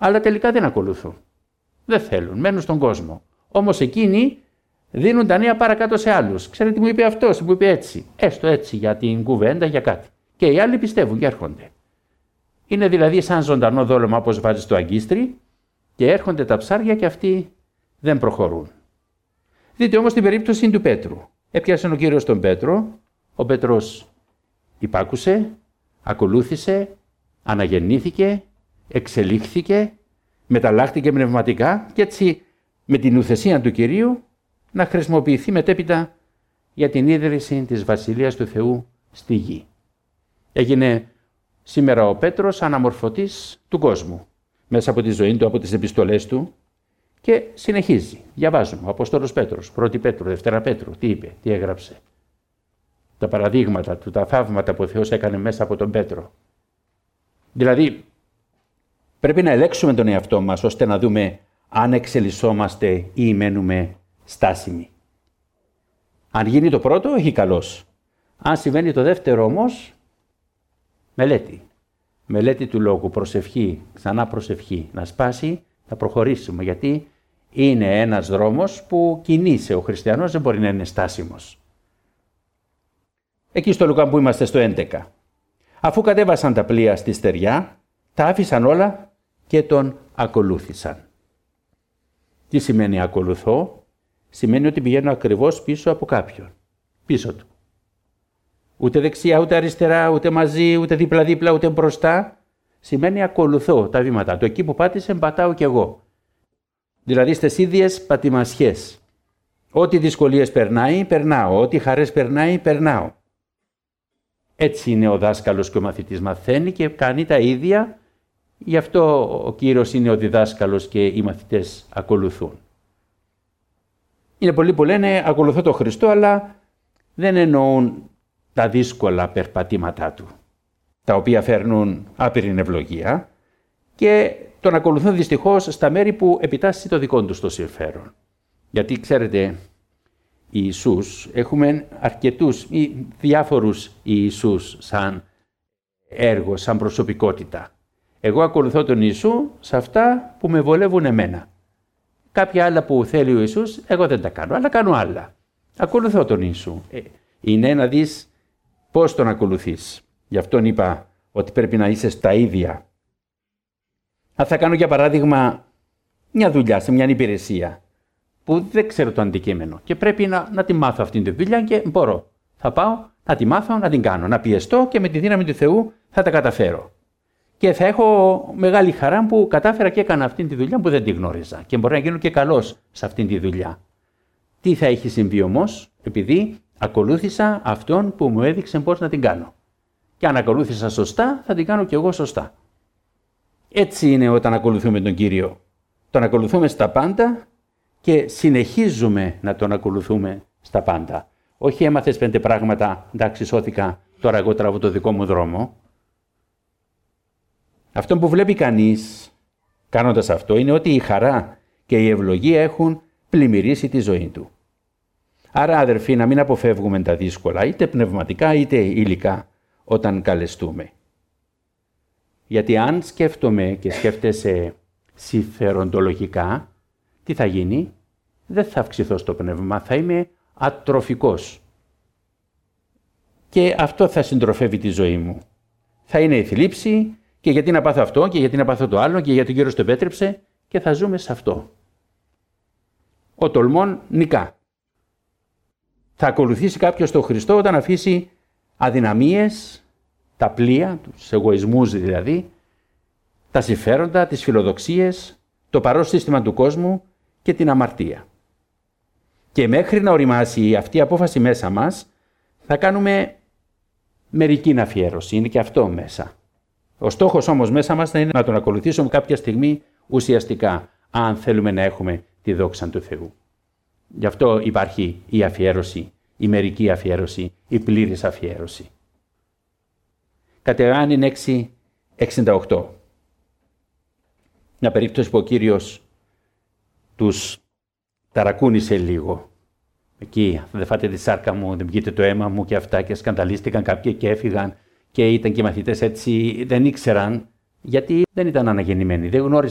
αλλά τελικά δεν ακολουθούν. Δεν θέλουν, μένουν στον κόσμο. Όμως εκείνοι δίνουν τα νέα παρακάτω σε άλλους. Ξέρετε τι μου είπε αυτός, μου είπε έτσι. Έστω έτσι για την κουβέντα, για κάτι. Και οι άλλοι πιστεύουν και έρχονται. Είναι δηλαδή σαν ζωντανό δόλωμα όπως βάζεις το αγκίστρι και έρχονται τα ψάρια και αυτοί δεν προχωρούν. Δείτε όμως την περίπτωση του Πέτρου. Έπιασε ο Κύριος τον Πέτρο, ο Πέτρος υπάκουσε, ακολούθησε, αναγεννήθηκε, εξελίχθηκε, μεταλλάχθηκε πνευματικά και έτσι με την ουθεσία του Κυρίου να χρησιμοποιηθεί μετέπειτα για την ίδρυση της Βασιλείας του Θεού στη γη. Έγινε σήμερα ο Πέτρος αναμορφωτής του κόσμου μέσα από τη ζωή του, από τις επιστολές του και συνεχίζει. Διαβάζουμε ο Απόστολος Πέτρος, 1η Πέτρου, 2 Πέτρου, τι είπε, τι έγραψε. Τα παραδείγματα του, τα θαύματα που ο Θεός έκανε μέσα από τον Πέτρο. Δηλαδή πρέπει να ελέγξουμε τον εαυτό μας ώστε να δούμε αν εξελισσόμαστε ή μένουμε στάσιμοι. Αν γίνει το πρώτο, έχει καλώς. Αν συμβαίνει το δεύτερο όμως, μελέτη. Μελέτη του λόγου, προσευχή, ξανά προσευχή. Να σπάσει, να προχωρήσουμε. Γιατί είναι ένας δρόμος που κινείσαι. Ο χριστιανός δεν μπορεί να είναι στάσιμος. Εκεί στο Λουκά που είμαστε στο 11. Αφού κατέβασαν τα πλοία στη στεριά, τα άφησαν όλα και τον ακολούθησαν. Τι σημαίνει ακολουθώ? Σημαίνει ότι πηγαίνω ακριβώς πίσω από κάποιον. Πίσω του. Ούτε δεξιά, ούτε αριστερά, ούτε μαζί, ούτε δίπλα-δίπλα, ούτε μπροστά. Σημαίνει ακολουθώ τα βήματα του. Εκεί που πάτησε, πατάω κι εγώ. Δηλαδή στις ίδιες πατημασιές. Ό,τι δυσκολίες περνάει, περνάω. Ό,τι χαρές περνάει, περνάω. Έτσι είναι ο δάσκαλος και ο μαθητής. Μαθαίνει και κάνει τα ίδια. Γι' αυτό ο Κύριος είναι ο διδάσκαλος και οι μαθητές ακολουθούν. Είναι πολλοί που λένε ακολουθώ τον Χριστό, αλλά δεν εννοούν τα δύσκολα περπατήματά του, τα οποία φέρνουν άπειρη ευλογία και τον ακολουθούν δυστυχώς στα μέρη που επιτάσσει το δικό τους το συμφέρον. Γιατί ξέρετε, Ιησούς, έχουμε αρκετούς ή διάφορους Ιησούς σαν έργο, σαν προσωπικότητα. Εγώ ακολουθώ τον Ιησού σε αυτά που με βολεύουν εμένα. Κάποια άλλα που θέλει ο Ιησούς, εγώ δεν τα κάνω, αλλά κάνω άλλα. Ακολουθώ τον Ιησού. Είναι να δεις πώς τον ακολουθείς. Γι' αυτόν είπα ότι πρέπει να είσαι στα ίδια. Αν θα κάνω για παράδειγμα μια δουλειά σε μια υπηρεσία που δεν ξέρω το αντικείμενο και πρέπει να τη μάθω αυτή τη δουλειά και μπορώ. Θα πάω να τη μάθω, να την κάνω, να πιεστώ και με τη δύναμη του Θεού θα τα καταφέρω. Και θα έχω μεγάλη χαρά που κατάφερα και έκανα αυτή τη δουλειά που δεν τη γνώριζα και μπορεί να γίνω και καλός σε αυτή τη δουλειά. Τι θα έχει συμβεί όμως, επειδή ακολούθησα αυτόν που μου έδειξε πώς να την κάνω. Και αν ακολούθησα σωστά, θα την κάνω κι εγώ σωστά. Έτσι είναι όταν ακολουθούμε τον Κύριο. Τον ακολουθούμε στα πάντα και συνεχίζουμε να τον ακολουθούμε στα πάντα. Όχι έμαθες 5 πράγματα, εντάξει σώθηκα, τώρα εγώ τραβώ το δικό μου δρόμο. Αυτό που βλέπει κανείς κάνοντας αυτό είναι ότι η χαρά και η ευλογία έχουν πλημμυρίσει τη ζωή του. Άρα αδερφοί, να μην αποφεύγουμε τα δύσκολα, είτε πνευματικά είτε υλικά, όταν καλεστούμε. Γιατί αν σκέφτομαι και σκέφτεσαι συμφεροντολογικά, τι θα γίνει? Δεν θα αυξηθώ στο πνεύμα, θα είμαι ατροφικός. Και αυτό θα συντροφεύει τη ζωή μου. Θα είναι η θλίψη και γιατί να πάθω αυτό και γιατί να πάθω το άλλο και γιατί ο Κύριος το επέτρεψε και θα ζούμε σε αυτό. Ο τολμών νικά. Θα ακολουθήσει κάποιος τον Χριστό όταν αφήσει αδυναμίες, τα πλοία, τους εγωισμούς δηλαδή, τα συμφέροντα, τις φιλοδοξίες, το παρόν σύστημα του κόσμου και την αμαρτία. Και μέχρι να οριμάσει αυτή η απόφαση μέσα μας, θα κάνουμε μερική αφιέρωση, είναι και αυτό μέσα. Ο στόχος όμως μέσα μας θα είναι να τον ακολουθήσουμε κάποια στιγμή ουσιαστικά, αν θέλουμε να έχουμε τη δόξα του Θεού. Γι' αυτό υπάρχει η αφιέρωση, η μερική αφιέρωση, η πλήρης αφιέρωση. Κατά Ιωάννην 6:68. Μια περίπτωση που ο Κύριος τους ταρακούνησε λίγο. Εκεί, δεν φάτε τη σάρκα μου, δεν πιείτε το αίμα μου και αυτά και σκανδαλίστηκαν κάποιοι και έφυγαν και ήταν και οι μαθητές έτσι, δεν ήξεραν γιατί δεν ήταν αναγεννημένοι, δεν γνώριζαν